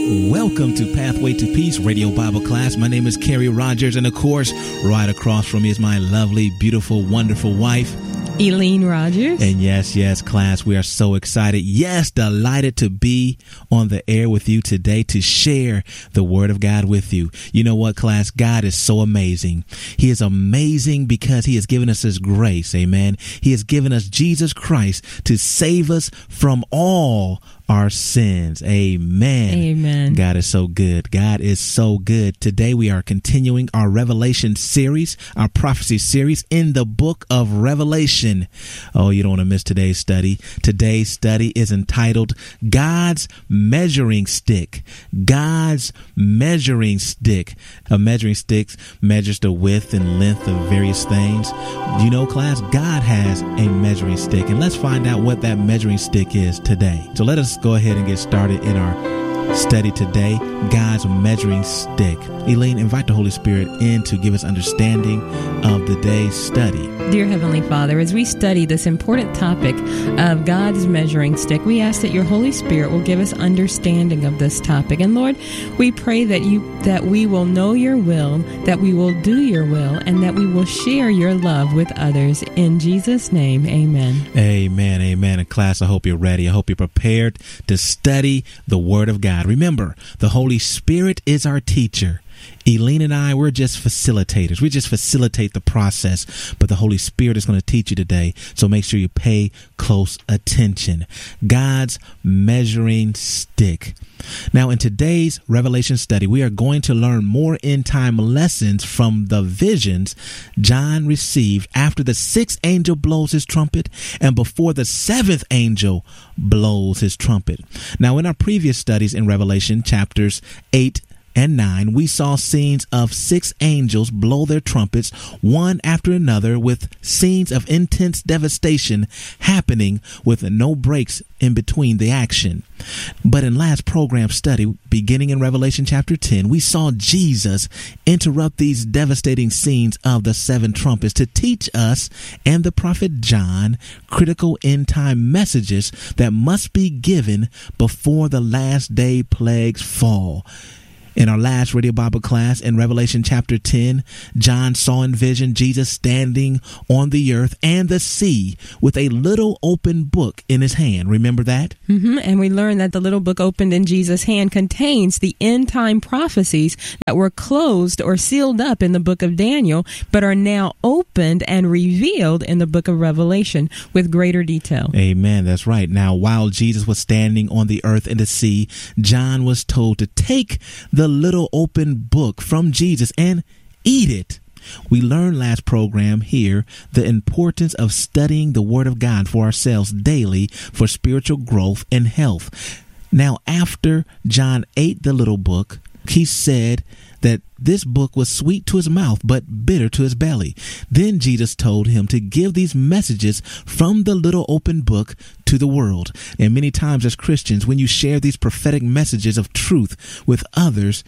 Welcome to Pathway to Peace Radio Bible Class. My name is Kerry Rogers, and of course, right across from me is my lovely, beautiful, wonderful wife, Eileen Rogers. And yes, class, we are so excited. Yes, delighted to be on the air with you today to share the Word of God with you. You know what, class? God is so amazing. He is amazing because He has given us His grace. Amen. He has given us Jesus Christ to save us from all our sins. Amen. Amen. God is so good. God is so good. Today we are continuing our Revelation series, our prophecy series in the book of Revelation. Oh, you don't want to miss today's study. Today's study is entitled God's Measuring Stick. God's Measuring Stick. A measuring stick measures the width and length of various things. You know, class, God has a measuring stick, and let's find out what that measuring stick is today. So let us go ahead and get started in our study today, God's measuring stick. Elaine, invite the Holy Spirit in to give us understanding of the day's study. Dear Heavenly Father, as we study this important topic of God's measuring stick, we ask that your Holy Spirit will give us understanding of this topic. And Lord, we pray that we will know your will, that we will do your will, and that we will share your love with others. In Jesus' name, amen. Amen, amen. And class, I hope you're ready. I hope you're prepared to study the Word of God. Remember, the Holy Spirit is our teacher. Eileen and I, we're just facilitators. We just facilitate the process, but the Holy Spirit is going to teach you today. So make sure you pay close attention. God's measuring stick. Now, in today's Revelation study, we are going to learn more end-time lessons from the visions John received after the sixth angel blows his trumpet and before the seventh angel blows his trumpet. Now, in our previous studies in Revelation chapters 8 and 9, we saw scenes of six angels blow their trumpets one after another, with scenes of intense devastation happening with no breaks in between the action. But in last program study, beginning in Revelation chapter 10, we saw Jesus interrupt these devastating scenes of the seven trumpets to teach us and the prophet John critical end time messages that must be given before the last day plagues fall. In our last radio Bible class in Revelation chapter 10, John saw in vision Jesus standing on the earth and the sea with a little open book in his hand. Remember that? And we learned that the little book opened in Jesus' hand contains the end time prophecies that were closed or sealed up in the book of Daniel, but are now opened and revealed in the book of Revelation with greater detail. Amen. That's right. Now, while Jesus was standing on the earth and the sea, John was told to take the little open book from Jesus and eat it. We learned last program here the importance of studying the Word of God for ourselves daily for spiritual growth and health. Now, after John ate the little book, he said that this book was sweet to his mouth, but bitter to his belly. Then Jesus told him to give these messages from the little open book to the world. And many times as Christians, when you share these prophetic messages of truth with others,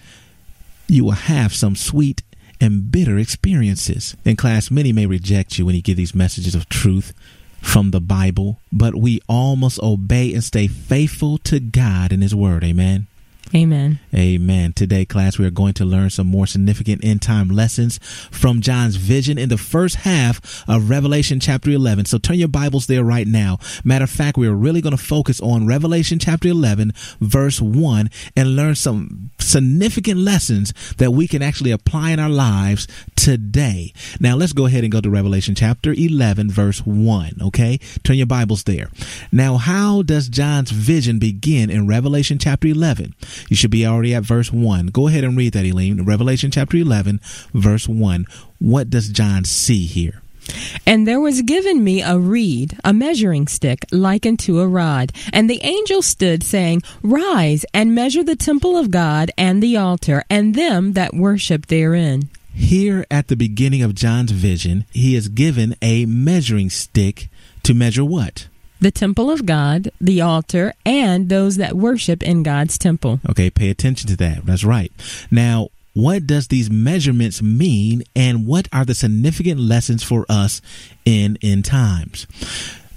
you will have some sweet and bitter experiences. In class, many may reject you when you give these messages of truth from the Bible, but we all must obey and stay faithful to God and His Word. Amen. Amen. Amen. Today, class, we are going to learn some more significant end-time lessons from John's vision in the first half of Revelation chapter 11. So turn your Bibles there right now. Matter of fact, we are really going to focus on Revelation chapter 11, verse 1, and learn some significant lessons that we can actually apply in our lives today. Now, let's go ahead and go to Revelation chapter 11, verse 1, okay? Turn your Bibles there. Now, how does John's vision begin in Revelation chapter 11? You should be already at verse 1. Go ahead and read that, Elaine. Revelation chapter 11, verse 1. What does John see here? And there was given me a reed, a measuring stick, like unto a rod. And the angel stood, saying, Rise, and measure the temple of God, and the altar, and them that worship therein. Here at the beginning of John's vision, he is given a measuring stick to measure what? The temple of God, the altar, and those that worship in God's temple. Okay, pay attention to that. That's right. Now, what does these measurements mean, and what are the significant lessons for us in end times?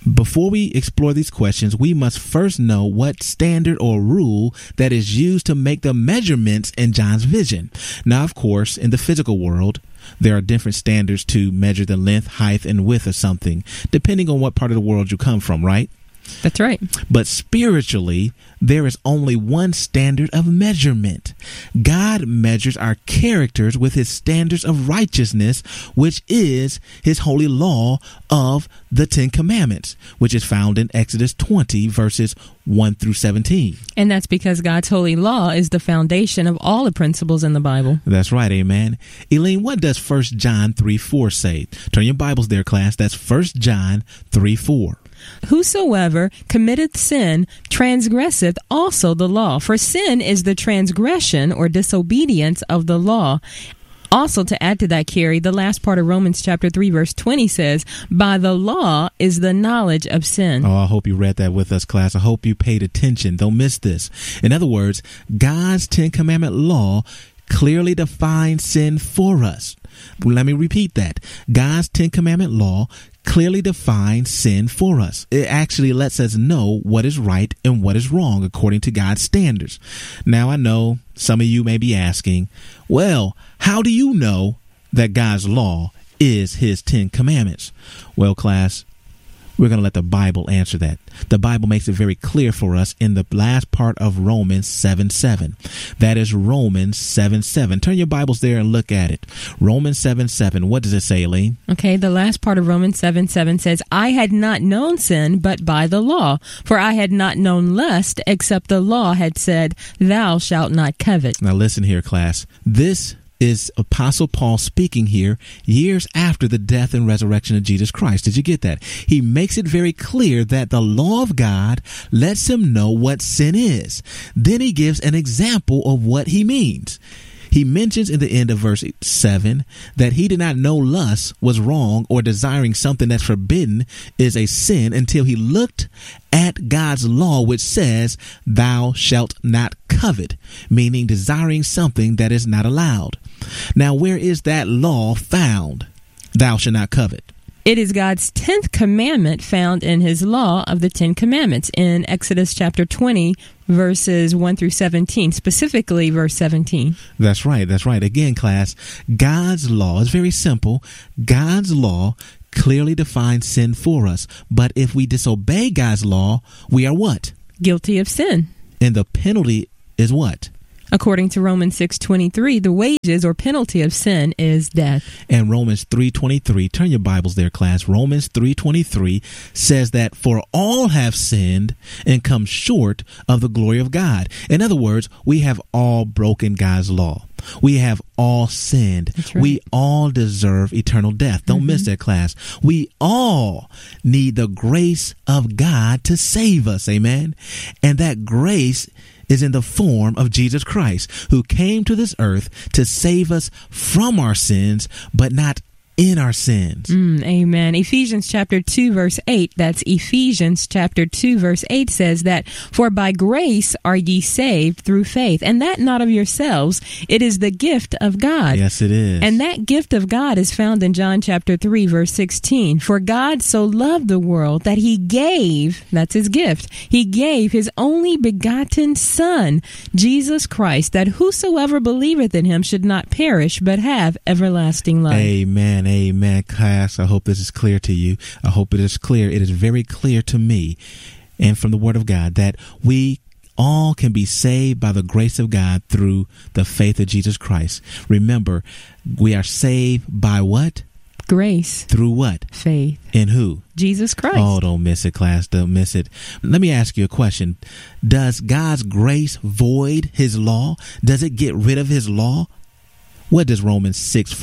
Before we explore these questions, we must first know what standard or rule that is used to make the measurements in John's vision. Now, of course, in the physical world, there are different standards to measure the length, height, and width of something, depending on what part of the world you come from, right? That's right. But spiritually, there is only one standard of measurement. God measures our characters with his standards of righteousness, which is his holy law of the 10 Commandments, which is found in Exodus 20, verses 1 through 17. And that's because God's holy law is the foundation of all the principles in the Bible. That's right, amen. Elaine, what does 1 John 3:4 say? Turn your Bibles there, class. That's 1 John 3:4. Whosoever committeth sin transgresseth also the law. For sin is the transgression or disobedience of the law. Also, to add to that, Carrie, the last part of Romans chapter 3, verse 20 says, by the law is the knowledge of sin. Oh, I hope you read that with us, class. I hope you paid attention. Don't miss this. In other words, God's 10 Commandment law clearly defines sin for us. Let me repeat that. God's 10 Commandment law clearly defines sin for us. It actually lets us know what is right and what is wrong according to God's standards. Now, I know some of you may be asking, well, how do you know that God's law is his 10 Commandments? Well, class, we're going to let the Bible answer that. The Bible makes it very clear for us in the last part of Romans 7:7. That is Romans 7:7. Turn your Bibles there and look at it. Romans 7:7. What does it say, Elaine? Okay, the last part of Romans 7:7 says, I had not known sin but by the law, for I had not known lust except the law had said, thou shalt not covet. Now listen here, class. This is Apostle Paul speaking here years after the death and resurrection of Jesus Christ. Did you get that? He makes it very clear that the law of God lets him know what sin is. Then he gives an example of what he means. He mentions in the end of verse 7 that he did not know lust was wrong or desiring something that's forbidden is a sin until he looked at God's law, which says, thou shalt not covet, meaning desiring something that is not allowed. Now, where is that law found? Thou shalt not covet. It is God's 10th commandment found in his law of the 10 commandments in Exodus chapter 20, verses 1 through 17, specifically verse 17. That's right. That's right. Again, class, God's law is very simple. God's law clearly defines sin for us. But if we disobey God's law, we are what? Guilty of sin. And the penalty is what? According to Romans 6:23, the wages or penalty of sin is death. And Romans 3:23, turn your Bibles there, class. Romans 3:23 says that for all have sinned and come short of the glory of God. In other words, we have all broken God's law. We have all sinned. That's right. We all deserve eternal death. Don't miss that, class. We all need the grace of God to save us. Amen. And that grace is in the form of Jesus Christ, who came to this earth to save us from our sins, but not in our sins. Amen. Ephesians chapter 2 verse 8, that's Ephesians chapter 2 verse 8 says that, for by grace are ye saved through faith, and that not of yourselves, it is the gift of God. Yes, it is. And that gift of God is found in John chapter 3 verse 16. For God so loved the world that he gave, that's his gift, he gave his only begotten Son, Jesus Christ, that whosoever believeth in him should not perish, but have everlasting life. Amen. Amen, class. I hope this is clear to you. I hope it is clear. It is very clear to me and from the Word of God that we all can be saved by the grace of God through the faith of Jesus Christ. Remember, we are saved by what? Grace. Through what? Faith. In who? Jesus Christ. Oh, don't miss it, class. Don't miss it. Let me ask you a question. Does God's grace void his law? Does it get rid of his law? What does Romans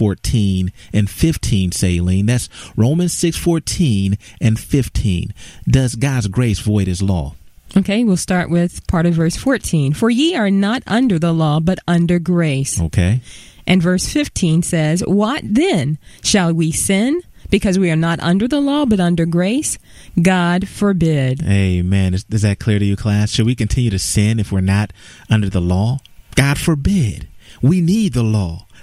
6:14 and 15 say, Elaine? That's Romans 6:14 and 15. Does God's grace void his law? Okay, we'll start with part of verse 14. For ye are not under the law, but under grace. Okay. And verse 15 says, what then? Shall we sin because we are not under the law, but under grace? God forbid. Amen. Is that clear to you, class? Should we continue to sin if we're not under the law? God forbid. We need the law.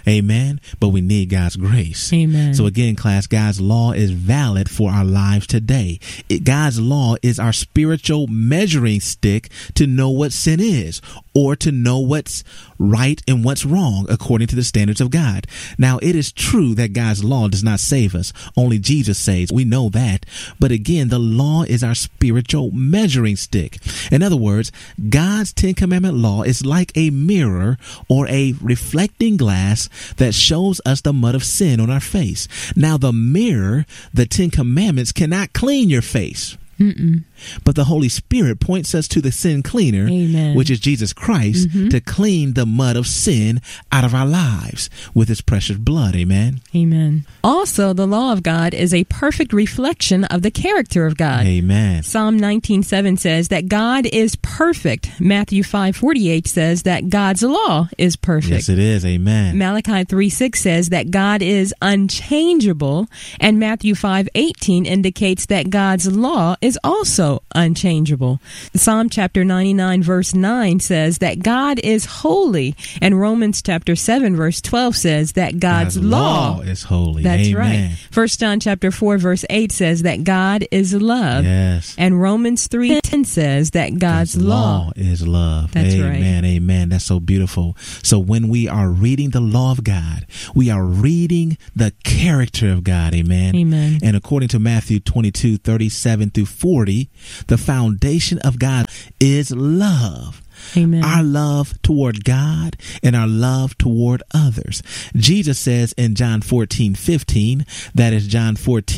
Amen. But we need God's grace. Amen. So again, class, God's law is valid for our lives today. God's law is our spiritual measuring stick to know what sin is, or to know what's right and what's wrong according to the standards of God. Now, it is true that God's law does not save us. Only Jesus saves. We know that. But again, the law is our spiritual measuring stick. In other words, God's 10 Commandment law is like a mirror or a reflecting glass that shows us the mud of sin on our face. Now, the mirror, the 10 Commandments, cannot clean your face. But the Holy Spirit points us to the sin cleaner, Amen. Which is Jesus Christ, to clean the mud of sin out of our lives with his precious blood. Amen. Amen. Also, the law of God is a perfect reflection of the character of God. Amen. Psalm 19:7 says that God is perfect. Matthew 5:48 says that God's law is perfect. Yes, it is. Amen. Malachi 3:6 says that God is unchangeable, and Matthew 5:18 indicates that God's law is also unchangeable. Psalm chapter 99 verse 9 says that God is holy, and Romans chapter 7 verse 12 says that God's law is holy. That's Amen. right. 1 John chapter 4 verse 8 says that God is love. Yes. And Romans 3:10 says that God's law is love. That's Amen. right. Amen. That's so beautiful. So when we are reading the law of God, we are reading the character of God. Amen. Amen. And according to Matthew 22:37 through 40, the foundation of God is love. Amen. Our love toward God and our love toward others. Jesus says in John 14:15, that is John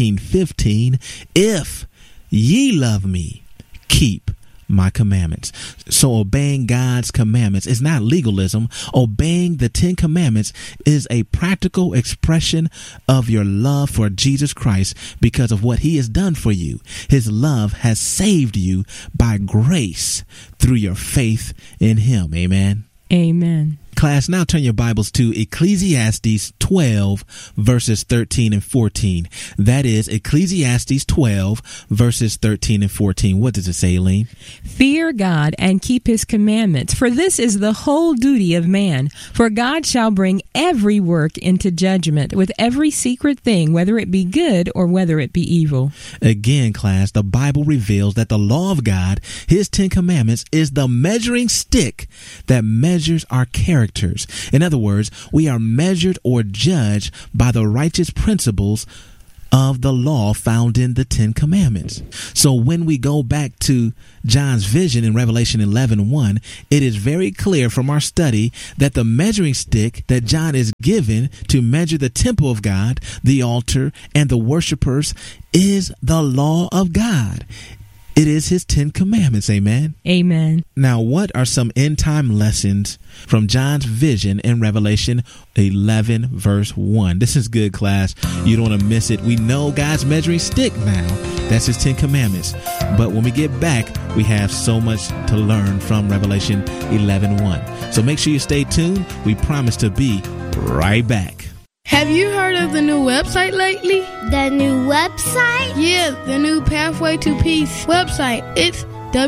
14:15, if ye love me, keep my commandments. So obeying God's commandments is not legalism. Obeying the 10 Commandments is a practical expression of your love for Jesus Christ because of what he has done for you. His love has saved you by grace through your faith in him. Amen. Amen. Class, now turn your Bibles to Ecclesiastes 12, verses 13 and 14. That is Ecclesiastes 12, verses 13 and 14. What does it say, Elaine? Fear God and keep his commandments, for this is the whole duty of man. For God shall bring every work into judgment with every secret thing, whether it be good or whether it be evil. Again, class, the Bible reveals that the law of God, his 10 Commandments, is the measuring stick that measures our character. In other words, we are measured or judged by the righteous principles of the law found in the 10 Commandments. So when we go back to John's vision in Revelation 11:1, it is very clear from our study that the measuring stick that John is given to measure the temple of God, the altar, and the worshipers is the law of God. It is his 10 Commandments. Amen. Amen. Now, what are some end time lessons from John's vision in Revelation 11, verse 1? This is good, class. You don't want to miss it. We know God's measuring stick now. That's his 10 Commandments. But when we get back, we have so much to learn from Revelation 11:1. So make sure you stay tuned. We promise to be right back. Have you heard of the new website lately? The new website? Yeah, the new Pathway to Peace website. It's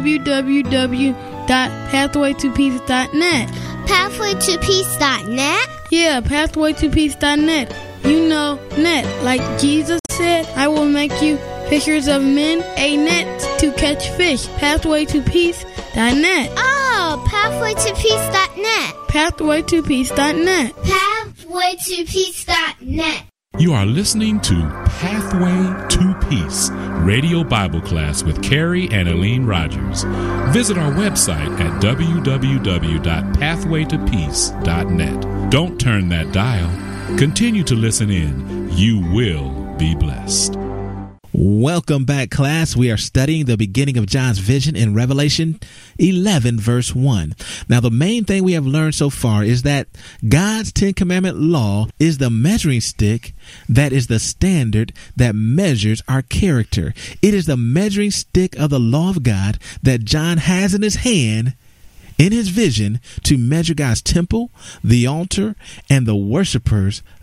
www.pathwaytopeace.net. Pathwaytopeace.net? Yeah, pathwaytopeace.net. You know, net. Like Jesus said, I will make you fishers of men, a net to catch fish. Pathwaytopeace.net. Oh, pathwaytopeace.net. Pathwaytopeace.net. Pathwaytopeace.net. You are listening to Pathway to Peace, radio Bible class with Carrie and Elaine Rogers. Visit our website at www.pathwaytopeace.net. Don't turn that dial. Continue to listen in. You will be blessed. Welcome back, class. We are studying the beginning of John's vision in Revelation 11, verse 1. Now, the main thing we have learned so far is that God's 10 Commandment law is the measuring stick that is the standard that measures our character. It is the measuring stick of the law of God that John has in his hand in his vision to measure God's temple, the altar, and the worshipers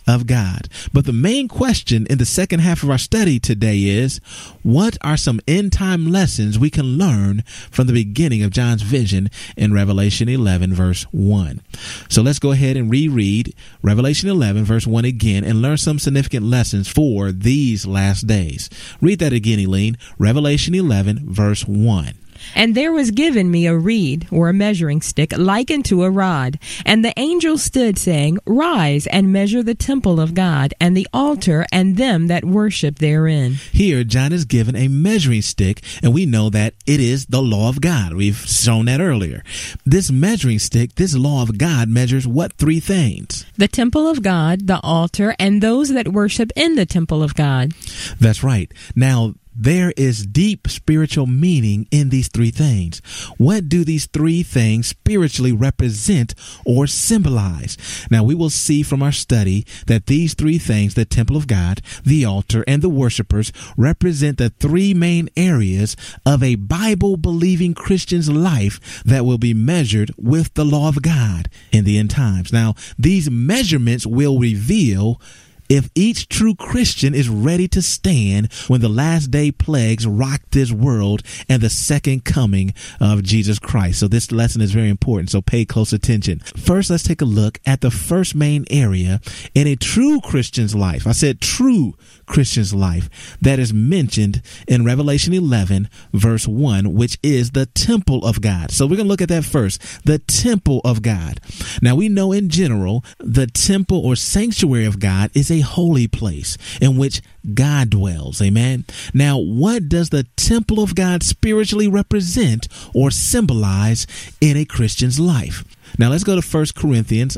of God. But the main question in the second half of our study today is, what are some end-time lessons we can learn from the beginning of John's vision in Revelation 11, verse 1? So let's go ahead and reread Revelation 11, verse 1 again and learn some significant lessons for these last days. Read that again, Eileen. Revelation 11, verse 1. And there was given me a reed, or a measuring stick, like unto a rod. And the angel stood, saying, Rise, and measure the temple of God, and the altar, and them that worship therein. Here, John is given a measuring stick, and we know that it is the law of God. We've shown that earlier. This measuring stick, this law of God, measures what three things? The temple of God, the altar, and those that worship in the temple of God. That's right. Now, there is deep spiritual meaning in these three things. What do these three things spiritually represent or symbolize? Now, we will see from our study that these three things, the temple of God, the altar, and the worshipers, represent the three main areas of a Bible-believing Christian's life that will be measured with the law of God in the end times. Now, these measurements will reveal if each true Christian is ready to stand when the last day plagues rock this world and the second coming of Jesus Christ. So this lesson is very important, so pay close attention. First, let's take a look at the first main area in a true Christian's life. I said true Christian's life that is mentioned in Revelation 11, verse 1, which is the temple of God. So we're going to look at that first, the temple of God. Now, we know in general, the temple or sanctuary of God is a holy place in which God dwells. Amen. Now, what does the temple of God spiritually represent or symbolize in a Christian's life? Now, let's go to 1 Corinthians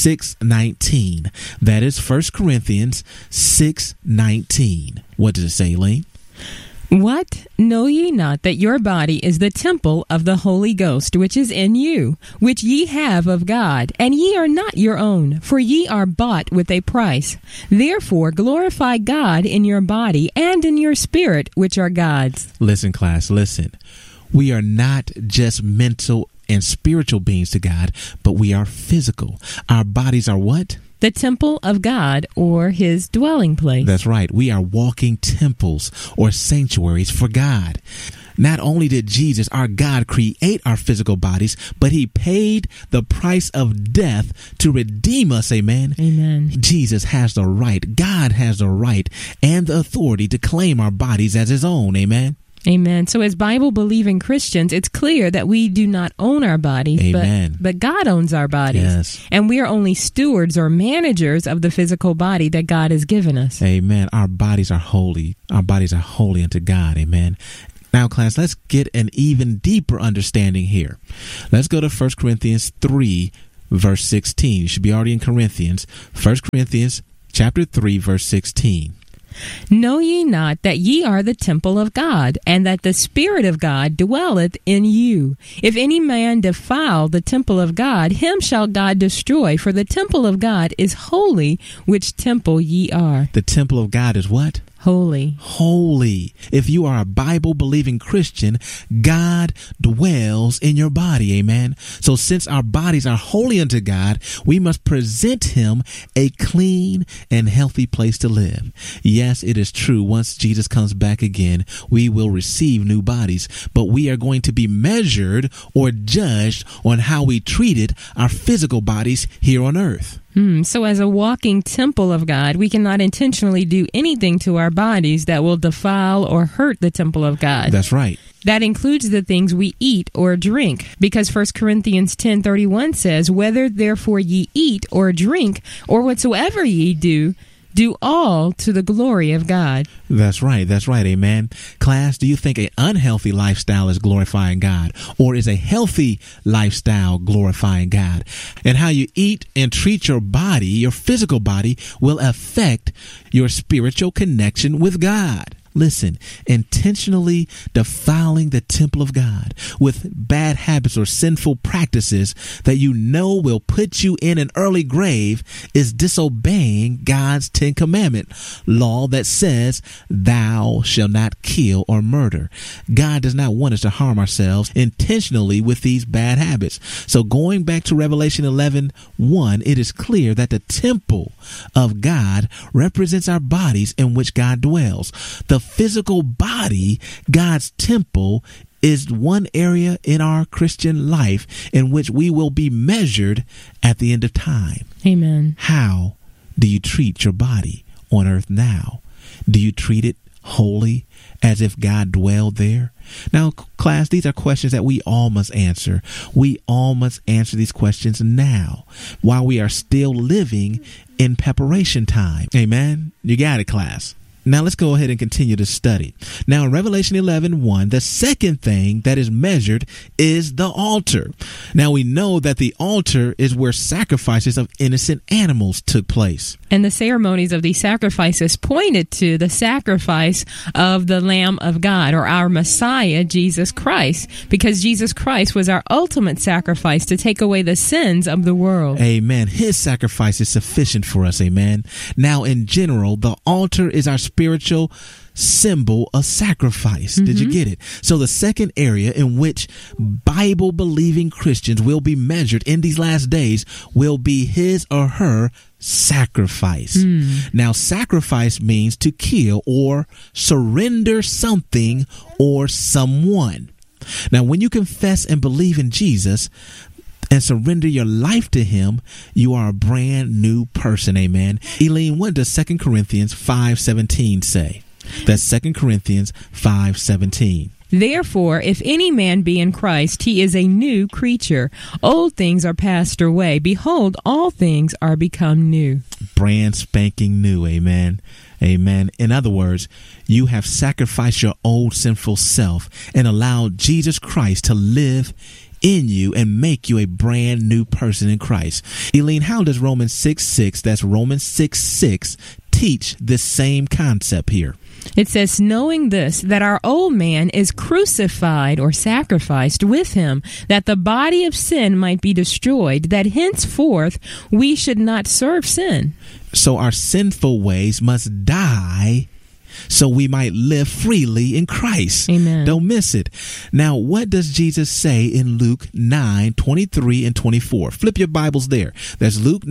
6:19. That is 1 Corinthians 6:19. What does it say, Elaine? What? Know ye not that your body is the temple of the Holy Ghost, which is in you, which ye have of God, and ye are not your own, for ye are bought with a price. Therefore glorify God in your body and in your spirit, which are God's. Listen, class, listen. We are not just mental and spiritual beings to God, but we are physical. Our bodies are what? The temple of God, or his dwelling place. That's right. We are walking temples or sanctuaries for God. Not only did Jesus, our God, create our physical bodies, but he paid the price of death to redeem us. Amen. Amen. Jesus has the right, God has the right and the authority to claim our bodies as his own. Amen. Amen. So as Bible-believing Christians, it's clear that we do not own our bodies, Amen. But God owns our bodies. Yes. And we are only stewards or managers of the physical body that God has given us. Amen. Our bodies are holy. Our bodies are holy unto God. Amen. Now, class, let's get an even deeper understanding here. Let's go to 1 Corinthians 3, verse 16. You should be already in Corinthians. 1 Corinthians chapter 3, verse 16. Know ye not that ye are the temple of God, and that the Spirit of God dwelleth in you? If any man defile the temple of God, him shall God destroy, for the temple of God is holy, which temple ye are. The temple of God is what? Holy. Holy. If you are a Bible-believing Christian, God dwells in your body. Amen. So since our bodies are holy unto God, we must present him a clean and healthy place to live. Yes, it is true. Once Jesus comes back again, we will receive new bodies, but we are going to be measured or judged on how we treated our physical bodies here on earth. So as a walking temple of God, we cannot intentionally do anything to our bodies that will defile or hurt the temple of God. That's right. That includes the things we eat or drink, because 1 Corinthians 10:31 says, Whether therefore ye eat or drink, or whatsoever ye do all to the glory of God. That's right. That's right. Amen. Class, do you think an unhealthy lifestyle is glorifying God, or is a healthy lifestyle glorifying God? And how you eat and treat your body, your physical body, will affect your spiritual connection with God. listen, intentionally defiling the temple of God with bad habits or sinful practices that you know will put you in an early grave is disobeying God's 10 Commandment law that says, thou shalt not kill or murder. God does not want us to harm ourselves intentionally with these bad habits. So going back to Revelation 11:1, it is clear that the temple of God represents our bodies in which God dwells. The physical body, God's temple, is one area in our Christian life in which we will be measured at the end of time. Amen. How do you treat your body on earth now? Do you treat it holy as if God dwelled there? Now, class, these are questions that we all must answer. We all must answer these questions now while we are still living in preparation time. Amen. You got it, class. Now let's go ahead and continue to study. Now in Revelation 11:1, the second thing that is measured is the altar. Now we know that the altar is where sacrifices of innocent animals took place. And the ceremonies of these sacrifices pointed to the sacrifice of the Lamb of God, or our Messiah, Jesus Christ, because Jesus Christ was our ultimate sacrifice to take away the sins of the world. Amen. His sacrifice is sufficient for us. Amen. Now in general, the altar is our spiritual symbol of sacrifice. Did you get it? So the second area in which Bible-believing Christians will be measured in these last days will be his or her sacrifice. Now, sacrifice means to kill or surrender something or someone. Now, when you confess and believe in Jesus and surrender your life to him, you are a brand new person. Amen. Eileen, what does 2 Corinthians 5:17 say? That's 2 Corinthians 5:17. Therefore, if any man be in Christ, he is a new creature. Old things are passed away. Behold, all things are become new. Brand spanking new. Amen. Amen. In other words, you have sacrificed your old sinful self and allowed Jesus Christ to live in you and make you a brand new person in Christ. Eileen, how does Romans 6:6, that's Romans 6:6, teach this same concept here? It says, knowing this, that our old man is crucified or sacrificed with him, that the body of sin might be destroyed, that henceforth we should not serve sin. So our sinful ways must die so we might live freely in Christ. Amen. Don't miss it. Now, what does Jesus say in Luke 9:23 and 24? Flip your Bibles there. That's Luke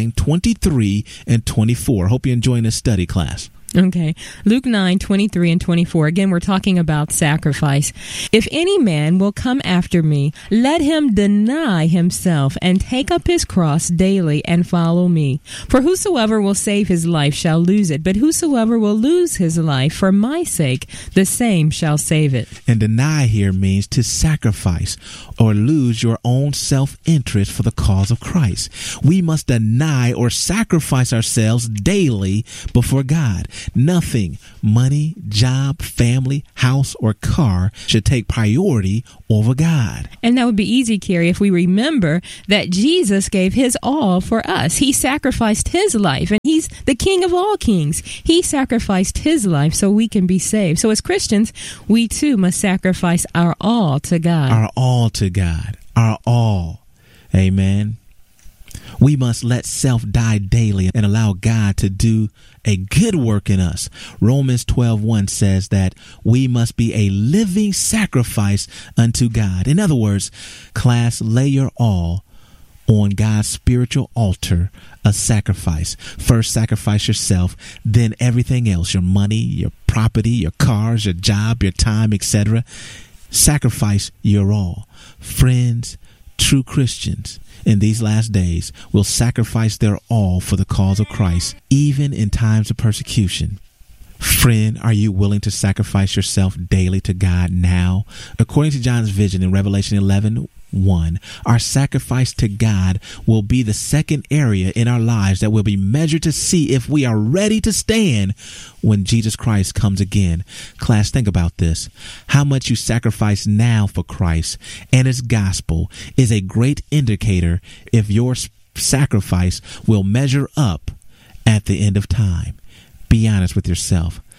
9:23 and 24. Hope you're enjoying this study, class. Okay. Luke 9:23 and 24. Again, we're talking about sacrifice. If any man will come after me, let him deny himself and take up his cross daily and follow me. For whosoever will save his life shall lose it, but whosoever will lose his life for my sake, the same shall save it. And deny here means to sacrifice or lose your own self-interest for the cause of Christ. We must deny or sacrifice ourselves daily before God. Nothing, money, job, family, house, or car should take priority over God. And that would be easy, Carrie, if we remember that Jesus gave his all for us. He sacrificed his life, and he's the King of all kings. He sacrificed his life so we can be saved. So as Christians, we too must sacrifice our all to God. Our all to God. Our all. Amen. We must let self die daily and allow God to do a good work in us. Romans 12:1 says that we must be a living sacrifice unto God. In other words, class, lay your all on God's spiritual altar of sacrifice. First, sacrifice yourself, then everything else, your money, your property, your cars, your job, your time, etc. Sacrifice your all. Friends, true Christians in these last days will sacrifice their all for the cause of Christ, even in times of persecution. Friend, are you willing to sacrifice yourself daily to God now? According to John's vision in Revelation 11:1, our sacrifice to God will be the second area in our lives that will be measured to see if we are ready to stand when Jesus Christ comes again. Class, think about this. How much you sacrifice now for Christ and his gospel is a great indicator if your sacrifice will measure up at the end of time. Be honest with yourself.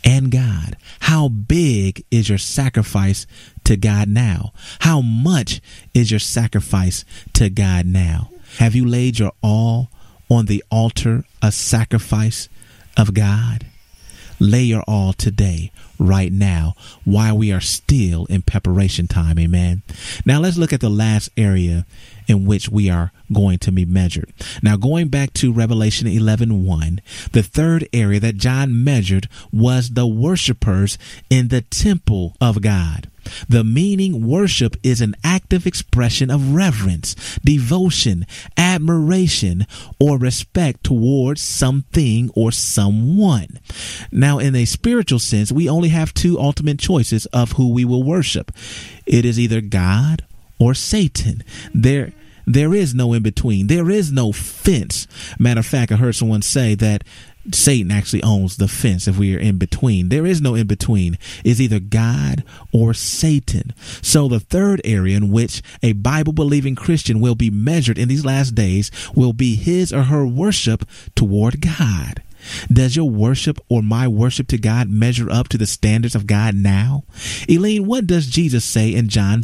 and God. How big is your sacrifice to God now? How much is your sacrifice to God now? Have you laid your all on the altar, a sacrifice of God? Lay your all today, right now, while we are still in preparation time. Amen. Now let's look at the last area in which we are going to be measured. Now, going back to Revelation 11:1, the third area that John measured was the worshipers in the temple of God. The meaning worship is an active expression of reverence, devotion, admiration, or respect towards something or someone. Now, in a spiritual sense, we only have two ultimate choices of who we will worship. It is either God or Satan. There is no in between. There is no fence. Matter of fact, I heard someone say that Satan actually owns the fence if we are in between. There is no in between. It's either God or Satan. So the third area in which a Bible-believing Christian will be measured in these last days will be his or her worship toward God. Does your worship or my worship to God measure up to the standards of God now? Eileen, what does Jesus say in John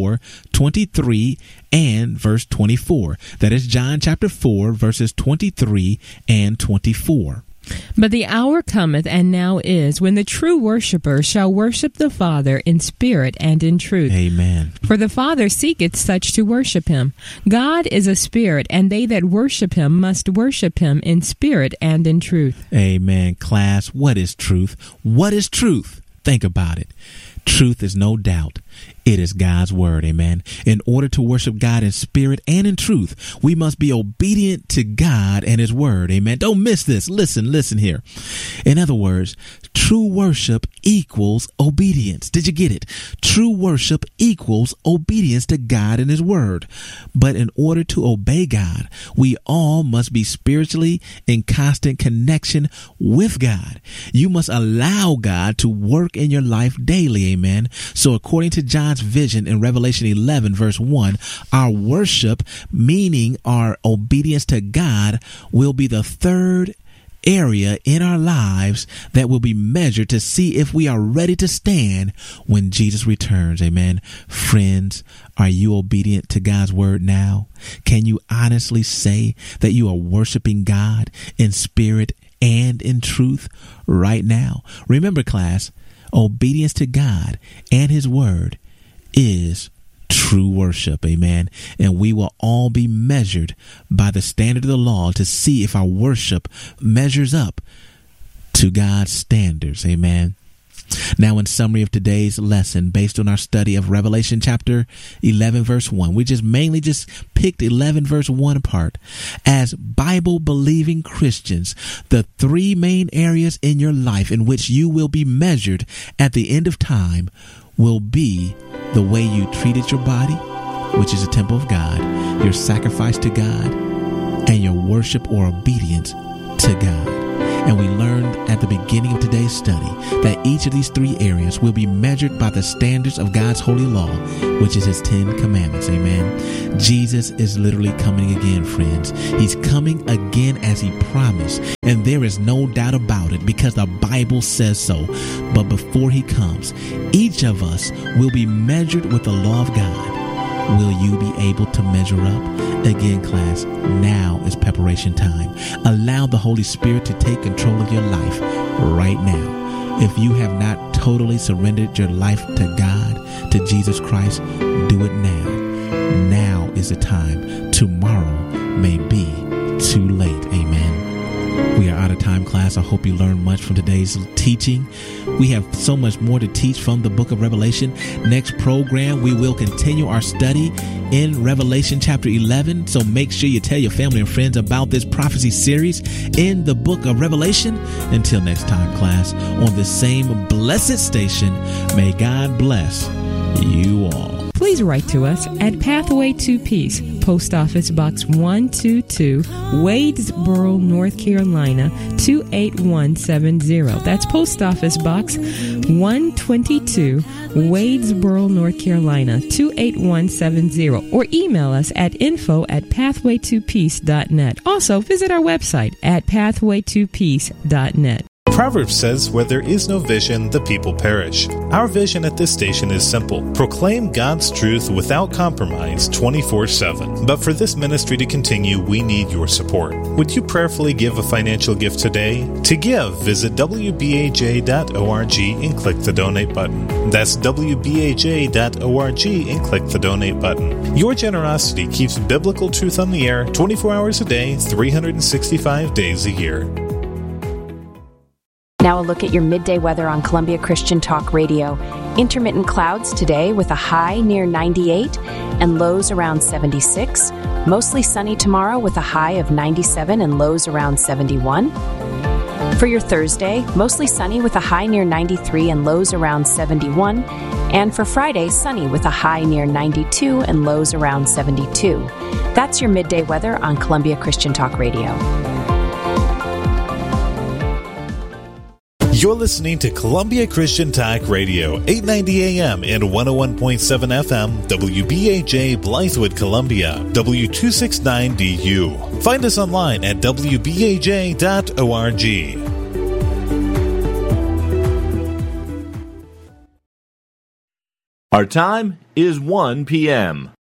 4:23 and verse 24? That is John chapter 4, verses 23 and 24. But the hour cometh, and now is, when the true worshipper shall worship the Father in spirit and in truth. Amen. For the Father seeketh such to worship him. God is a spirit, and they that worship him must worship him in spirit and in truth. Amen. Class, what is truth? What is truth? Think about it. Truth is no doubt. It is God's word. Amen. In order to worship God in spirit and in truth, we must be obedient to God and his word. Amen. Don't miss this. Listen here. In other words, true worship equals obedience. Did you get it? True worship equals obedience to God and his word. But in order to obey God, we all must be spiritually in constant connection with God. You must allow God to work in your life daily. Amen. So according to John's vision in Revelation 11, verse 1, our worship, meaning our obedience to God, will be the third area in our lives that will be measured to see if we are ready to stand when Jesus returns. Amen. Friends, are you obedient to God's word now? Can you honestly say that you are worshiping God in spirit and in truth right now? Remember, class, obedience to God and his word is true worship. Amen. And we will all be measured by the standard of the law to see if our worship measures up to God's standards. Amen. Now, in summary of today's lesson, based on our study of Revelation chapter 11, verse 1, we mainly picked 11 verse 1 apart. As Bible-believing Christians, the three main areas in your life in which you will be measured at the end of time will be the way you treated your body, which is a temple of God, your sacrifice to God, and your worship or obedience to God. And we learned at the beginning of today's study that each of these three areas will be measured by the standards of God's holy law, which is his 10 commandments. Amen. Jesus is literally coming again, friends. He's coming again as he promised. And there is no doubt about it because the Bible says so. But before he comes, each of us will be measured with the law of God. Will you be able to measure up? Again, class, now is preparation time. Allow the Holy Spirit to take control of your life right now. If you have not totally surrendered your life to God, to Jesus Christ, do it now. Now is the time. Tomorrow may be too late. Amen. We are out of time, class. I hope you learned much from today's teaching. We have so much more to teach from the book of Revelation. Next program, we will continue our study in Revelation chapter 11. So make sure you tell your family and friends about this prophecy series in the book of Revelation. Until next time, class, on the same blessed station, may God bless you all. Please write to us at Pathway to Peace, Post Office Box 122, Wadesboro, North Carolina, 28170. That's Post Office Box 122, Wadesboro, North Carolina, 28170. Or email us at info@pathwaytopeace.net. Also, visit our website at pathwaytopeace.net. Proverbs says, where there is no vision, the people perish. Our vision at this station is simple. Proclaim God's truth without compromise 24/7. But for this ministry to continue, we need your support. Would you prayerfully give a financial gift today? To give, visit wbaj.org and click the donate button. That's wbaj.org and click the donate button. Your generosity keeps biblical truth on the air 24 hours a day, 365 days a year. Now a look at your midday weather on Columbia Christian Talk Radio. Intermittent clouds today with a high near 98 and lows around 76. Mostly sunny tomorrow with a high of 97 and lows around 71. For your Thursday, mostly sunny with a high near 93 and lows around 71. And for Friday, sunny with a high near 92 and lows around 72. That's your midday weather on Columbia Christian Talk Radio. You're listening to Columbia Christian Talk Radio, 890 AM and 101.7 FM, WBAJ Blythewood, Columbia, W269DU. Find us online at WBAJ.org. Our time is 1 p.m.